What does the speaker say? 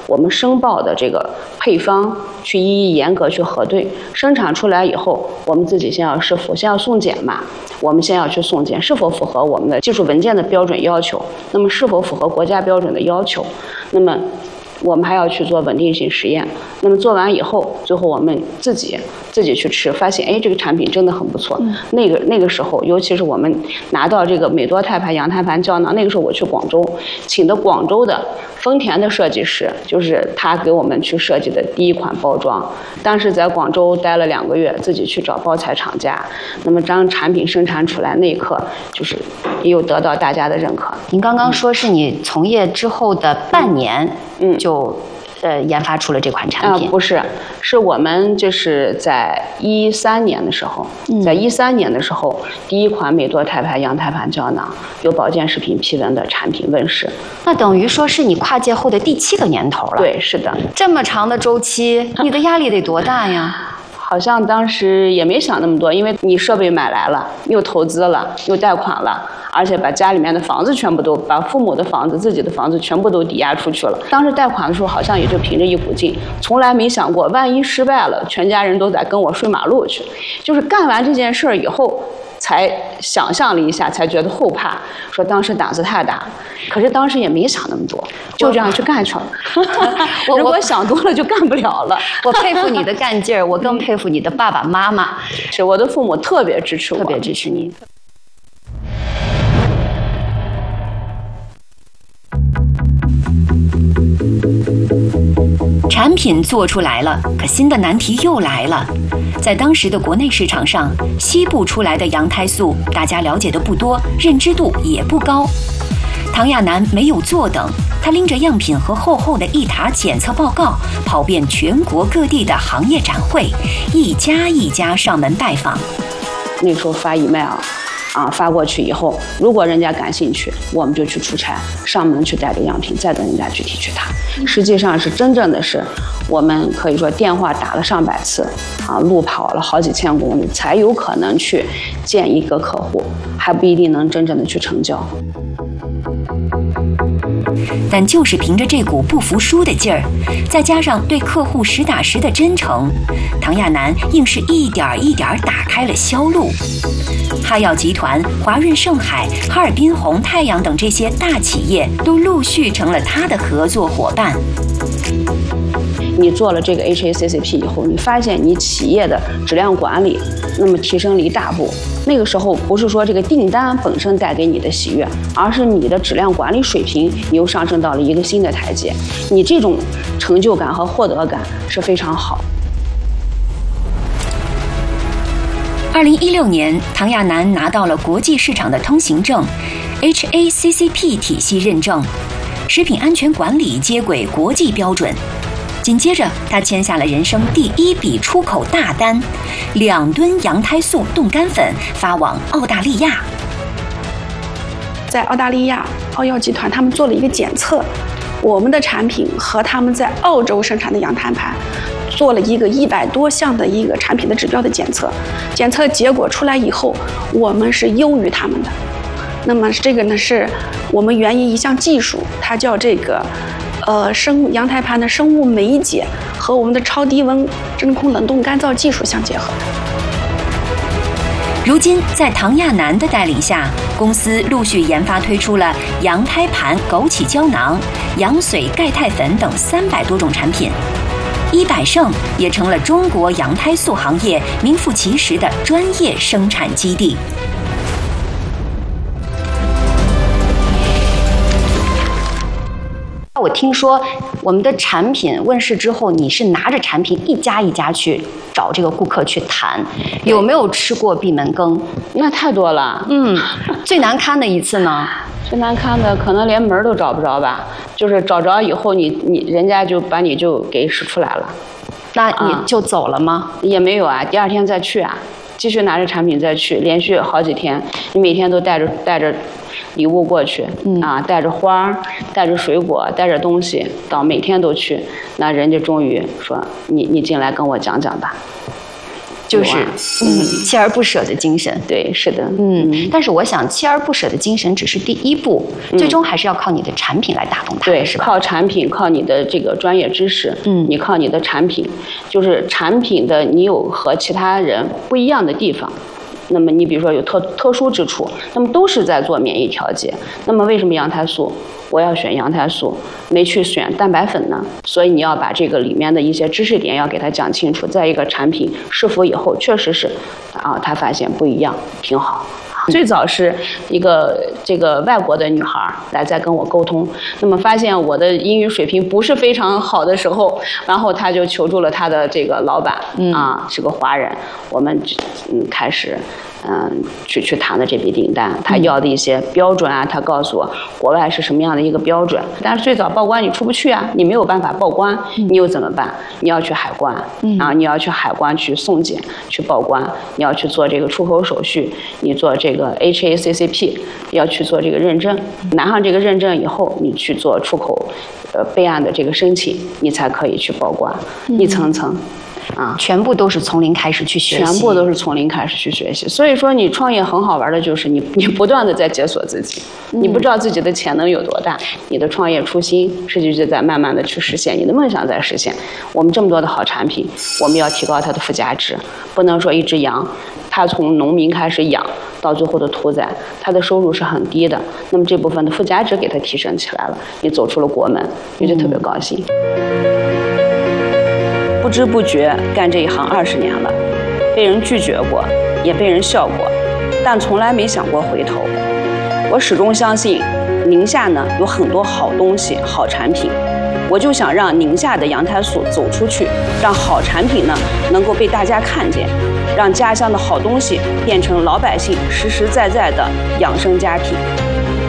我们申报的这个配方去一一严格去核对，生产出来以后，我们自己先要送检嘛，我们先要去送检，是否符合我们的技术文件的标准要求，那么是否符合国家标准的要求，那么我们还要去做稳定性实验。那么做完以后，最后我们自己去吃，发现哎，这个产品真的很不错。那个时候，尤其是我们拿到这个美多肽盘、羊胎盘胶囊，那个时候我去广州，请的广州的丰田的设计师，就是他给我们去设计的第一款包装。当时在广州待了2个月，自己去找包材厂家。那么当产品生产出来那一刻，就是又得到大家的认可。 您刚刚说是你从业之后的半年，就研发出了这款产品。 不是，是我们就是在13年的时候，第一款美多肽盘、羊胎盘胶囊有保健食品批文的产品问世。 那等于说是你跨界后的第7个年头了。 对，是的。 这么长的周期，你的压力得多大呀？ 好像当时也没想那么多，因为你设备买来了，又投资了，又贷款了，而且把家里面的房子全部都把父母的房子、自己的房子全部都抵押出去了。当时贷款的时候，好像也就凭着一股劲，从来没想过万一失败了，全家人都得跟我睡马路去。就是干完这件事儿以后，才想象了一下，才觉得后怕，说当时胆子太大，可是当时也没想那么多，就这样去干去了。如果想多了就干不了了。 我佩服你的干劲儿，我更佩服你的爸爸妈妈。 是我的父母特别支持我， 特别支持你。产品做出来了，可新的难题又来了。在当时的国内市场上，西部出来的羊胎素大家了解的不多，认知度也不高。唐亚楠没有坐等，他拎着样品和厚厚的一沓检测报告，跑遍全国各地的行业展会，一家一家上门拜访。 那时候发 email。发过去以后，如果人家感兴趣，我们就去出差，上门去带着样品，再跟人家具体去谈。实际上是真正的是，我们可以说电话打了上百次，路跑了好几千公里，才有可能去见一个客户，还不一定能真正的去成交。 但就是凭着这股不服输的劲儿，再加上对客户实打实的真诚，唐亚楠硬是一点一点打开了销路。哈药集团、华润盛海、哈尔滨红太阳等这些大企业都陆续成了他的合作伙伴。 你做了这个 HACCP 以后，你发现你企业的质量管理那么提升了一大步。那个时候不是说这个订单本身带给你的喜悦，而是你的质量管理水平你又上升到了一个新的台阶，你这种成就感和获得感是非常好。 2016年，唐亚楠拿到了国际市场的通行证 ，HACCP 体系认证，食品安全管理接轨国际标准。紧接着，他签下了人生第1笔出口大单，2吨羊胎素冻干粉发往澳大利亚。 在澳大利亚，奥药集团他们做了一个检测，我们的产品和他们在澳洲生产的羊胎盘做了一个100多项的一个产品的指标的检测，检测结果出来以后，我们是优于他们的。那么这个呢，是我们源于一项技术，它叫这个羊胎盘的生物酶解和我们的超低温真空冷冻干燥技术相结合的。 如今，在唐亚楠的带领下，公司陆续研发推出了羊胎盘枸杞胶囊、羊髓钙肽粉等300多种产品。一百盛也成了中国羊胎素行业名副其实的专业生产基地。我听说我们的产品问世之后，你是拿着产品一家一家去找这个顾客去谈，有没有吃过闭门羹？ 那太多了。 最难堪的一次呢？ 最难堪的可能连门都找不着吧，就是找着以后人家就把你就给使出来了。 那你就走了吗？ 也没有啊，第2天再去啊，继续拿着产品再去，连续好几天，你每天都带着礼物过去，带着花，带着水果，带着东西，到每天都去，那人家终于说你进来跟我讲讲吧。 就是锲而不舍的精神。 对，是的， 但是我想锲而不舍的精神只是第一步，最终还是要靠你的产品来打动它， 对， 是吧？ 靠产品，靠你的这个专业知识，你靠你的产品，就是产品的你有和其他人不一样的地方。那么你比如说有特殊之处，那么都是在做免疫调节。那么为什么羊胎素我要选羊胎素，没去选蛋白粉呢？所以你要把这个里面的一些知识点要给它讲清楚。再一个，产品试服以后确实是他发现不一样，挺好。最早是一个这个外国的女孩来在跟我沟通，那么发现我的英语水平不是非常好的时候，然后她就求助了她的这个老板，是个华人，我们开始去谈的这笔订单，他要的一些标准啊，他告诉我国外是什么样的一个标准，但是最早报关你出不去啊，你没有办法报关，你又怎么办？你要去海关，你要去海关去送检去报关，你要去做这个出口手续，你做这个 HACCP 要去做这个认证，拿上这个认证以后，你去做出口备案的这个申请，你才可以去报关，一层层。 全部都是从零开始去学习， 全部都是从零开始去学习。所以说，你创业很好玩的就是你不断的在解锁自己，你不知道自己的潜能有多大，你的创业初心实际是在慢慢的去实现，你的梦想在实现。我们这么多的好产品，我们要提高它的附加值，不能说一只羊，它从农民开始养到最后的屠宰，它的收入是很低的。那么这部分的附加值给它提升起来了，你走出了国门，你就特别高兴。不知不觉干这一行20年了，被人拒绝过，也被人笑过，但从来没想过回头。我始终相信，宁夏呢有很多好东西、好产品，我就想让宁夏的羊胎素走出去，让好产品呢能够被大家看见，让家乡的好东西变成老百姓实实在在的养生佳品。